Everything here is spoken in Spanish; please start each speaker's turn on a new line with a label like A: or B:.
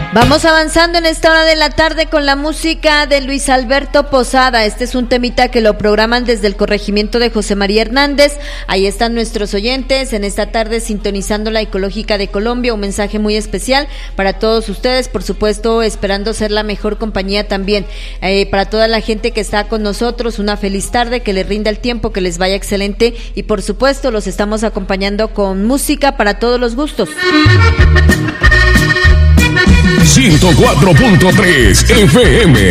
A: Vamos avanzando en esta hora de la tarde con la música de Luis Alberto Posada. Este es un temita que lo programan desde el corregimiento de José María Hernández. Ahí están nuestros oyentes en esta tarde sintonizando la Ecológica de Colombia. Un mensaje muy especial para todos ustedes, por supuesto, esperando ser la mejor compañía también. Para toda la gente que está con nosotros, una feliz tarde, que les rinda el tiempo, que les vaya excelente y por supuesto los estamos acompañando con música para todos los gustos.
B: 104.3 FM